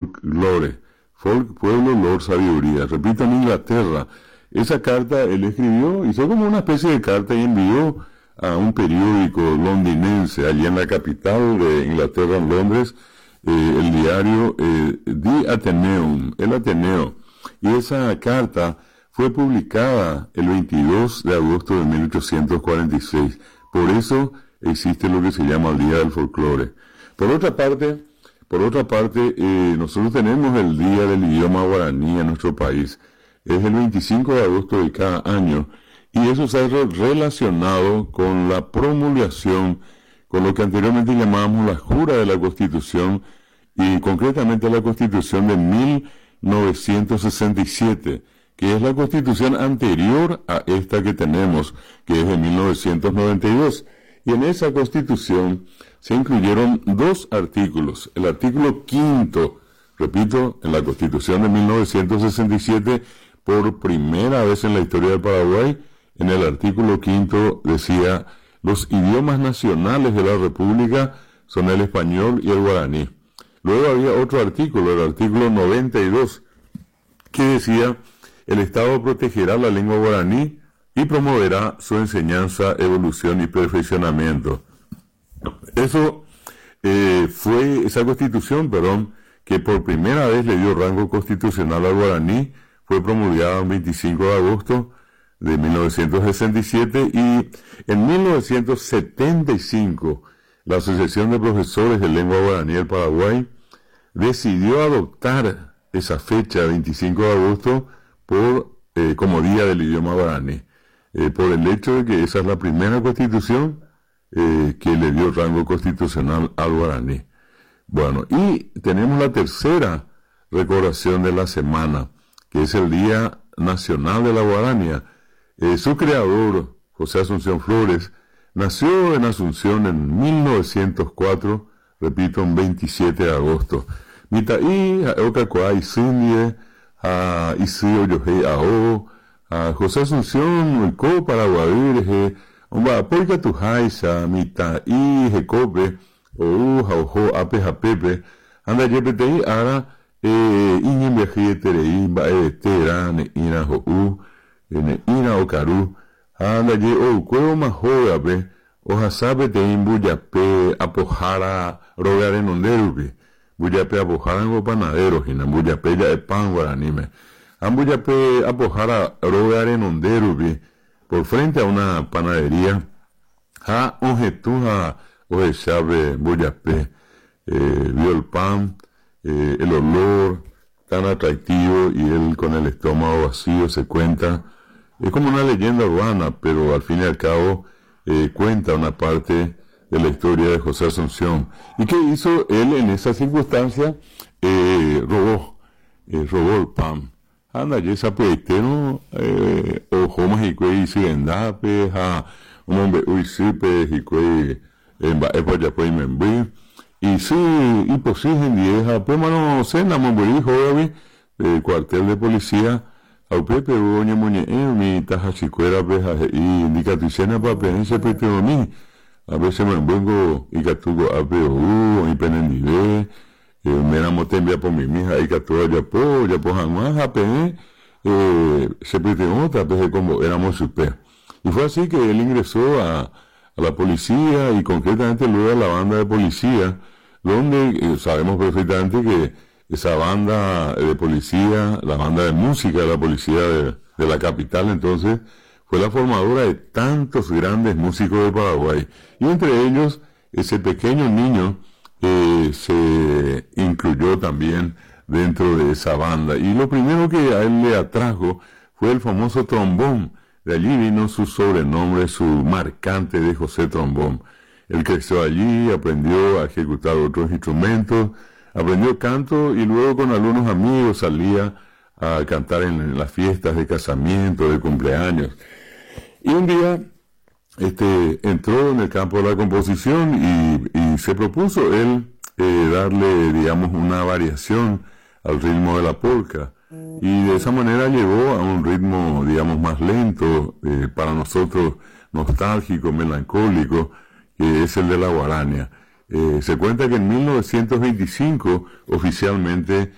folklore. Folk, pueblo, lore, sabiduría. Repito, en Inglaterra. Esa carta él escribió, hizo como una especie de carta y envió a un periódico londinense, allí en la capital de Inglaterra, en Londres, el diario The Athenaeum, el Ateneo. Y esa carta fue publicada el 22 de agosto de 1846. Por eso existe lo que se llama el Día del Folclore. Por otra parte, nosotros tenemos el Día del Idioma Guaraní en nuestro país. Es el 25 de agosto de cada año. Y eso se ha relacionado con la promulgación, con lo que anteriormente llamábamos la jura de la Constitución, y concretamente la Constitución de 1967, que es la Constitución anterior a esta que tenemos, que es de 1992. Y en esa Constitución se incluyeron dos artículos. El artículo 5, repito, en la Constitución de 1967, por primera vez en la historia del Paraguay, en el artículo 5 decía: los idiomas nacionales de la República son el español y el guaraní. Luego había otro artículo, el artículo 92, que decía: el Estado protegerá la lengua guaraní y promoverá su enseñanza, evolución y perfeccionamiento. Esa Constitución, que por primera vez le dio rango constitucional al guaraní, fue promulgada el 25 de agosto de 1967, y en 1975 la Asociación de Profesores de Lengua Guaraní del Paraguay decidió adoptar esa fecha, 25 de agosto, como Día del Idioma Guaraní, por el hecho de que esa es la primera constitución que le dio rango constitucional al guaraní. Bueno, y tenemos la tercera recordación de la semana, que es el Día Nacional de la Guarania. Su creador, José Asunción Flores, nació en Asunción en 1904, repito, en 27 de agosto. Mitaí, Okakuai Sindie, a Isio Yohei Ao, a José Asunción, el co Paraguay, Porca Tujaisa, Mitaí, Jecope, o Jaujo, Ape Japepe, anda Yepetei, Ara, Iñen Viaje Terei, Bae Tera, Neina Jou, Neina Okaru, anda Ye O Cuevo Majogape, Ojasape Tein Buyape, Apojara, Rogare Nonderupi, Buyape Apojara en Panaderos, y Buyape ya es pan guaranime. Ambuyape Apojara, Rogare Nonderupi, por frente a una panadería, Ha Ojetuja, Ojesabe Buyape, vio el pan, el olor tan atractivo, y él con el estómago vacío se cuenta. Es como una leyenda urbana, pero al fin y al cabo cuenta una parte de la historia de José Asunción. ¿Y qué hizo él en esa circunstancia? Robó el pan. Anda, ya esa proyectero, ojo mágico y si vendape, un hombre uisipe, y que en baepa ya puede membrir. Y sí, y pues sí, en vieja, pues mano, cena, mombrí, joven, cuartel de policía, au pepe, oña moñe, mi taja chicuera, peja, y indica tu cena, pape, se pete a mí. A veces me vengo y catugo a peo, y penendive, me la motembe por mi mija, y catugo ya po jamás, a pe, se pete otra, peje como éramos super. Y fue así que él ingresó a la policía, y concretamente luego a la banda de policía, donde sabemos perfectamente que esa banda de policía, la banda de música de la policía de la capital, entonces, fue la formadora de tantos grandes músicos de Paraguay. Y entre ellos, ese pequeño niño se incluyó también dentro de esa banda. Y lo primero que a él le atrajo fue el famoso trombón. De allí vino su sobrenombre, su marcante de José Trombón. Él creció allí, aprendió a ejecutar otros instrumentos, aprendió canto, y luego con algunos amigos salía a cantar en las fiestas de casamiento, de cumpleaños. Y un día entró en el campo de la composición y se propuso él darle, digamos, una variación al ritmo de la polca. Y de esa manera llegó a un ritmo, digamos, más lento, para nosotros nostálgico, melancólico, que es el de la guarania. Se cuenta que en 1925 oficialmente